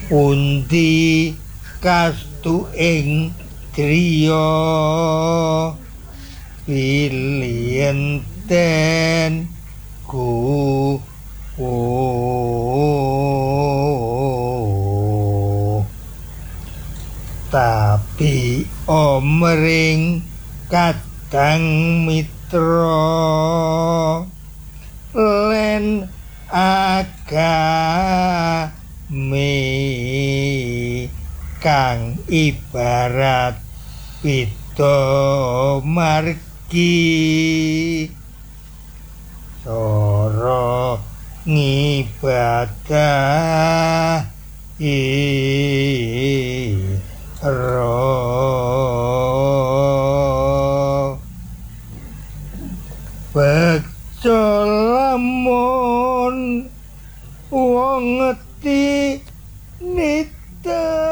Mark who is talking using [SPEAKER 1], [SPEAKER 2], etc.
[SPEAKER 1] Pundi kastu ing driya piliyenten ku tapi omring kadang mitra len agame kang ibarat pita margi cara ngibadah bejo lamun wong ngerti nita